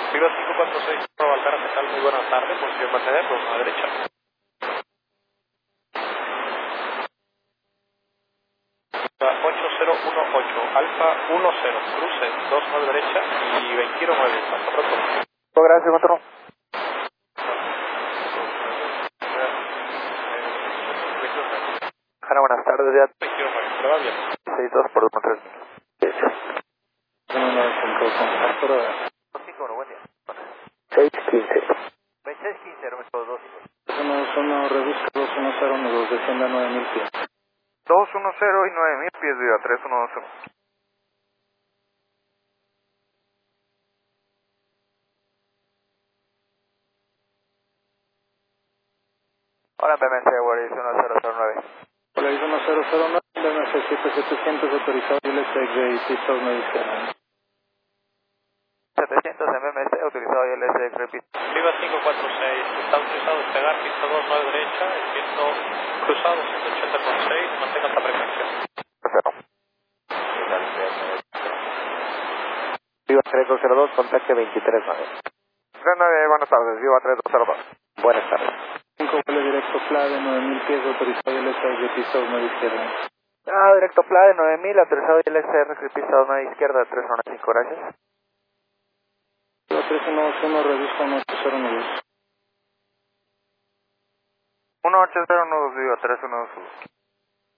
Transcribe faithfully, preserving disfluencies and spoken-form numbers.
Viva cinco cuatro seis, Valtara, ¿qué tal? Muy buenas tardes, posición Mercedes, por una derecha. ocho cero uno ocho, Alfa uno cero, cruce, dos nueve derecha y veintiuno nueve, hasta pronto. Gracias, control. Jana, buenas tardes, ya. veintiuno nueve, ¿te va bien? seis dos por uno tres. cinco, buen día. seis quince. veintiséis quince, Hermes dos. uno uno, reduzca dos uno cero, nos descienda nueve mil pies. dos uno cero y nueve mil pies, viva tres uno dos uno. Ahora B M C, Waris uno cero cero nueve. Waris uno cero cero nueve, B M C siete setecientos autorizado y L S X y pista medio izquierda. setecientos en B M C, autorizado y L S X, repito. Viva cinco cuatro seis, está autorizado despegar, pista dos nueve derecha, el viento cruzado ciento ochenta con seis, mantenga esta frecuencia. Viva tres dos cero dos, contacte veintitrés nueve. tres nueve, buenas tardes, viva tres dos cero dos. Buenas tardes. cinco vuelo directo flat de nueve mil pies autorizado y L S X y pista medio izquierda. Ah, directo flat de nueve mil, autorizado y L S R, pista dos izquierda, tres uno cinco, gracias. tres uno dos uno, reduzca uno ocho cero uno dos. uno ocho cero uno dos, viva tres uno dos uno.